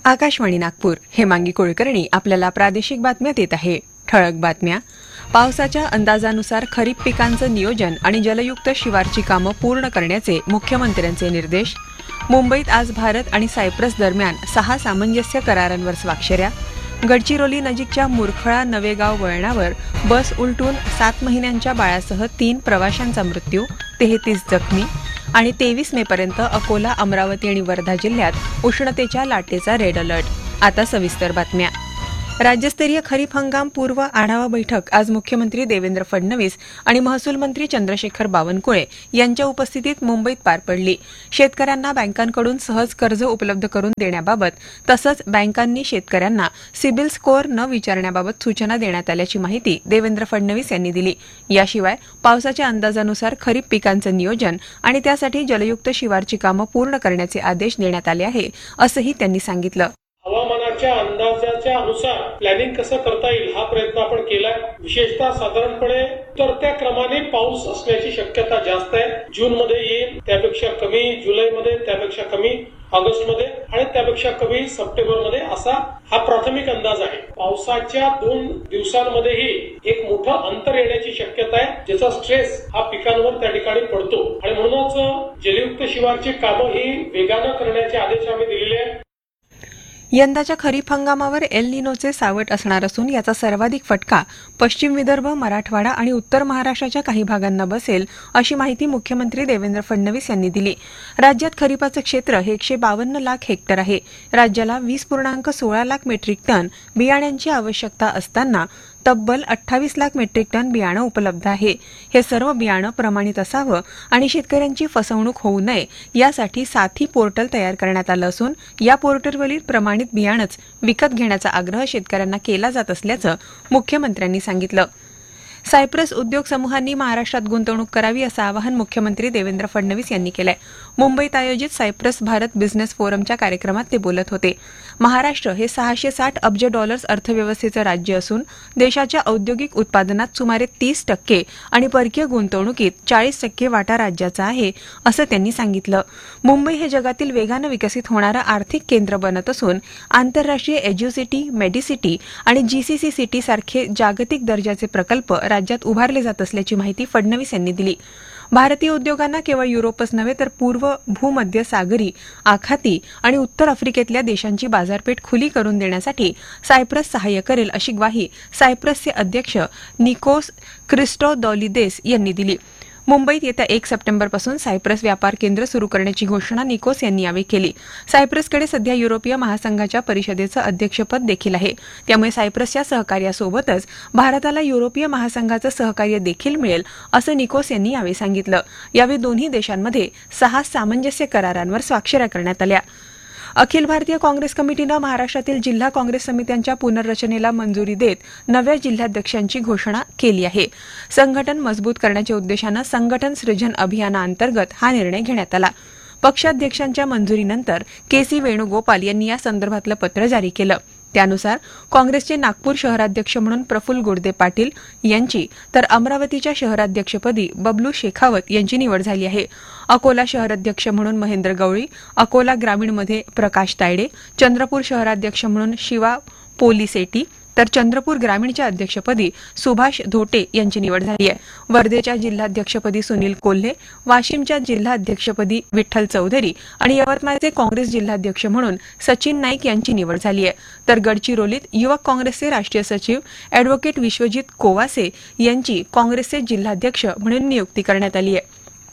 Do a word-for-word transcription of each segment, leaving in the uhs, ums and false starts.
आकाशवाणी नागपूर. हेमांगी कुलकर्णी आपल्याला प्रादेशिक बातम्या देत आहे. ठळक बातम्या. पावसाच्या अंदाजानुसार खरीप पिकांचं नियोजन आणि जलयुक्त शिवारची कामं पूर्ण करण्याचे मुख्यमंत्र्यांचे निर्देश. मुंबईत आज भारत आणि सायप्रस दरम्यान सहा सामंजस्य करारांवर स्वाक्षऱ्या. गडचिरोली नजीकच्या मुरखळा नवेगाव वळणावर बस उलटून सात महिन्यांच्या बाळासह तीन प्रवाशांचा मृत्यू, तेहतीस जखमी. आणि तेवीस मे पर्यंत अकोला, अमरावती आणि वर्धा जिल्ह्यात उष्णतेच्या लाटेचा रेड अलर्ट. आता सविस्तर बातम्या. राज्यस्तरीय खरीप हंगाम पूर्व आढावा बैठक आज मुख्यमंत्री देवेंद्र फडणवीस आणि महसूल मंत्री चंद्रशेखर बावनकुळे यांच्या उपस्थितीत मुंबईत पार पडली. शेतकऱ्यांना बँकांकडून सहज कर्ज उपलब्ध करून देण्याबाबत तसंच बँकांनी शेतकऱ्यांना सिबिल स्कोअर न विचारण्याबाबत सूचना देण्यात आल्याची माहिती देवेंद्र फडणवीस यांनी दिली. याशिवाय पावसाच्या अंदाजानुसार खरीप पिकांचं नियोजन आणि त्यासाठी जलयुक्त शिवारची कामं पूर्ण करण्याचे आदेश देण्यात आले आहे, असंही त्यांनी सांगितलं. हवामानाच्या अंदाजाच्या अनुसार प्लॅनिंग कसं करता येईल हा प्रयत्न आपण केलाय. विशेषतः साधारणपणे उतरत्या क्रमाने पाऊस असण्याची शक्यता जास्त आहे. जून मध्ये येईल, त्यापेक्षा कमी जुलैमध्ये, त्यापेक्षा कमी ऑगस्टमध्ये आणि त्यापेक्षा कमी सप्टेंबरमध्ये, असा हा प्राथमिक अंदाज आहे. पावसाच्या दोन दिवसांमध्येही एक मोठं अंतर येण्याची शक्यता आहे, ज्याचा स्ट्रेस हा पिकांवर त्या ठिकाणी पडतो आणि म्हणूनच जलयुक्त शिवारची कामं ही वेगानं करण्याचे आदेश आम्ही दिलेले आहेत. यंदाच्या खरीप हंगामावर एल निनोचे सावट असणार असून याचा सर्वाधिक फटका पश्चिम विदर्भ, मराठवाडा आणि उत्तर महाराष्ट्राच्या काही भागांना बसेल, अशी माहिती मुख्यमंत्री देवेंद्र फडणवीस यांनी दिली. राज्यात खरीपाचं क्षेत्र हे एकशे बावन्न लाख हेक्टर आहे. राज्याला वीस पूर्णांक सोळा लाख मेट्रिक टन बियाण्यांची आवश्यकता असताना तब्बल अठ्ठावीस लाख मेट्रिक टन बियाणं उपलब्ध आहे. हे सर्व बियाणं प्रमाणित असावं आणि शेतकऱ्यांची फसवणूक होऊ नये यासाठी साथी पोर्टल तयार करण्यात आलं असून या पोर्टलवरील प्रमाणित बियाणंच विकत घेण्याचा आग्रह शेतकऱ्यांना केला जात असल्याचं मुख्यमंत्र्यांनी सांगितलं. सायप्रस उद्योग समूहांनी महाराष्ट्रात गुंतवणूक करावी असं आवाहन मुख्यमंत्री देवेंद्र फडणवीस यांनी केलंय. मुंबईत आयोजित सायप्रस भारत बिझनेस फोरमच्या कार्यक्रमात ते बोलत होते. महाराष्ट्र हे सहाशे साठ अब्ज डॉलर्स अर्थव्यवस्थेचं राज्य असून देशाच्या औद्योगिक उत्पादनात सुमारे तीस टक्के आणि परकीय गुंतवणुकीत चाळीस टक्के वाटा राज्याचा आहे, असं त्यांनी सांगितलं. मुंबई हे जगातील वेगानं विकसित होणारं आर्थिक केंद्र बनत असून आंतरराष्ट्रीय एज्युसिटी, मेडिसिटी आणि जीसीसी सिटी सारखे जागतिक दर्जाचे प्रकल्प राज्यात उभारले जात असल्याची माहिती फडणवीस यांनी दिली. भारतीय उद्योगांना केवळ युरोपच नव्हे तर पूर्व भूमध्य सागरी, आखाती आणि उत्तर आफ्रिकेतल्या देशांची बाजारपेठ खुली करून देण्यासाठी सायप्रस सहाय्य करेल, अशी ग्वाही सायप्रसचे अध्यक्ष निकोस क्रिस्टोदॉलिदेस यांनी दिली. मुंबईत येत्या एक सप्टेंबरपासून सायप्रस व्यापार केंद्र सुरू करण्याची घोषणा निकोस यांनी यावेळी केली. सायप्रसकडे सध्या युरोपीय महासंघाच्या परिषदेचं अध्यक्षपद देखील आहे. त्यामुळे सायप्रसच्या सहकार्यासोबतच भारताला युरोपीय महासंघाचं सहकार्य देखील मिळेल, असं निकोस यांनी यावेळी सांगितलं. यावेळी दोन्ही देशांमध्ये सहा सामंजस्य करारांवर स्वाक्षऱ्या करण्यात आल्या. अखिल भारतीय काँग्रेस कमिटीनं महाराष्ट्रातील जिल्हा काँग्रेस समित्यांच्या पुनर्रचनेला मंजुरी देत नव्या जिल्हाध्यक्षांची घोषणा केली आहे. संघटन मजबूत करण्याच्या उद्देशानं संघटन सृजन अभियानाअंतर्गत हा निर्णय घेण्यात आला. पक्षाध्यक्षांच्या मंजुरीनंतर के सी वेणुगोपाल यांनी या संदर्भातलं पत्र जारी केलं. त्यानुसार काँग्रेसचे नागपूर शहराध्यक्ष म्हणून प्रफुल्ल गोडदे पाटील यांची तर अमरावतीच्या शहराध्यक्षपदी बबलू शेखावत यांची निवड झाली आहे. अकोला शहराध्यक्ष म्हणून महेंद्र गवळी, अकोला ग्रामीणमध्ये प्रकाश तायडे, चंद्रपूर शहराध्यक्ष म्हणून शिवा पोलिसेटी तर चंद्रपूर ग्रामीणच्या अध्यक्षपदी सुभाष धोटे यांची निवड झाली आहे. वर्धेच्या जिल्हाध्यक्षपदी सुनील कोल्हे, वाशिमच्या जिल्हाध्यक्षपदी विठ्ठल चौधरी आणि यवतमाळचे काँग्रेस जिल्हाध्यक्ष म्हणून सचिन नाईक यांची निवड झाली आहे. तर गडचिरोलीत युवक काँग्रेसचे राष्ट्रीय सचिव अॅडव्होकेट विश्वजित कोवासे यांची काँग्रेसचे जिल्हाध्यक्ष म्हणून नियुक्ती करण्यात आली आहे.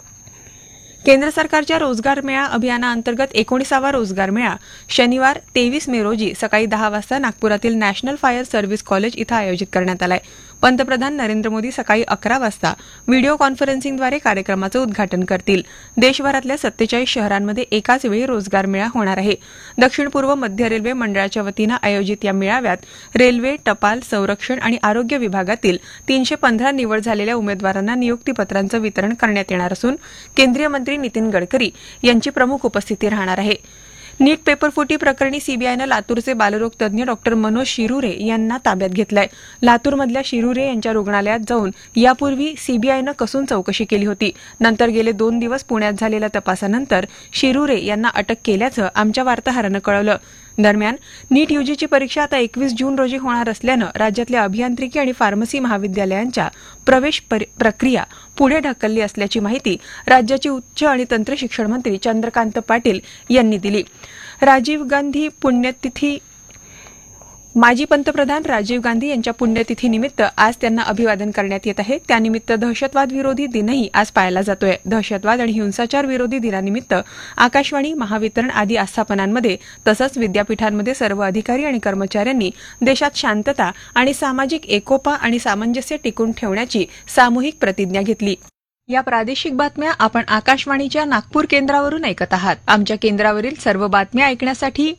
केंद्र सरकारच्या रोजगार मेळा अभियानाअंतर्गत एकोणीसावा रोजगार मेळा शनिवार तेवीस मे रोजी सकाळी दहा वाजता नागपुरातील नॅशनल फायर सर्व्हिस कॉलेज इथं आयोजित करण्यात आलाय. पंतप्रधान नरेंद्र मोदी सकाळी अकरा वाजता व्हिडिओ कॉन्फरन्सिंगद्वारे कार्यक्रमाचं उद्घाटन करतील. देशभरातल्या सत्तेचाळीस शहरांमध्ये एकाच वेळी रोजगार मेळा होणार आहे. दक्षिण पूर्व मध्य रेल्वे मंडळाच्या वतीनं आयोजित या मेळाव्यात रेल्वे, टपाल, संरक्षण आणि आरोग्य विभागातील तीनशे पंधरा निवड झालेल्या उमेदवारांना नियुक्तीपत्रांचं वितरण करण्यात येणार असून केंद्रीय मंत्री नितीन गडकरी यांची प्रमुख उपस्थिती राहणार आहे. नीट पेपरफुटी प्रकरणी सीबीआयनं लातूरचे बालरोग तज्ज्ञ डॉक्टर मनोज शिरुरे यांना ताब्यात घेतलंय. लातूरमधल्या शिरुरे यांच्या रुग्णालयात जाऊन यापूर्वी सीबीआयनं कसून चौकशी केली होती. नंतर गेले दोन दिवस पुण्यात झालेल्या तपासानंतर शिरुरे यांना अटक केल्याचं आमच्या वार्ताहरानं कळवलं. दरम्यान नीट यूजीची परीक्षा आता एकवीस जून रोजी होणार असल्यानं राज्यातल्या अभियांत्रिकी आणि फार्मसी महाविद्यालयांच्या प्रवेश प्रक्रिया पुढे ढकलली असल्याची माहिती राज्याचे उच्च आणि तंत्र शिक्षण मंत्री चंद्रकांत पाटील यांनी दिली. राजीव गांधी पुण्यतिथी माजी पंतप्रधान राजीव गांधी यांच्या पुण्यतिथीनिमित्त आज त्यांना अभिवादन करण्यात येत आहे. त्यानिमित्त दहशतवाद विरोधी दिनही आज पाळला जातोय. दहशतवाद आणि हिंसाचार विरोधी दिनानिमित्त आकाशवाणी, महावितरण आदी आस्थापनांमध्ये तसंच विद्यापीठांमध्ये सर्व अधिकारी आणि कर्मचाऱ्यांनी देशात शांतता आणि सामाजिक एकोपा आणि सामंजस्य टिकून ठेवण्याची सामूहिक प्रतिज्ञा घेतली. या प्रादेशिक बातम्या आपण आकाशवाणीच्या नागपूर केंद्रावरून ऐकत आहात. आमच्या केंद्रावरील सर्व बातम्या ऐकण्यासाठी